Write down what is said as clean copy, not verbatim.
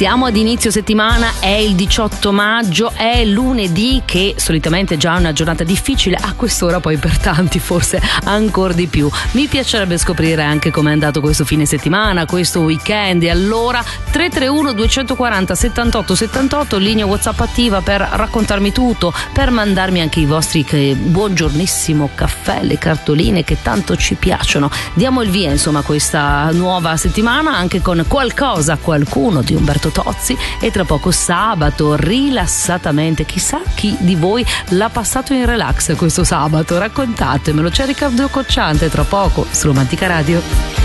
Siamo ad inizio settimana, è il 18 maggio, è lunedì, che solitamente è già una giornata difficile, a quest'ora poi per tanti forse ancora di più. Mi piacerebbe scoprire anche com'è andato questo fine settimana, questo weekend, e allora 331 240 78 78, linea WhatsApp attiva per raccontarmi tutto, per mandarmi anche i vostri buongiornissimo caffè, le cartoline che tanto ci piacciono. Diamo il via insomma a questa nuova settimana anche con qualcuno di Umberto Tozzi, e tra poco sabato rilassatamente. Chissà chi di voi l'ha passato in relax questo sabato, raccontatemelo. C'è Riccardo Cocciante tra poco su Romantica Radio.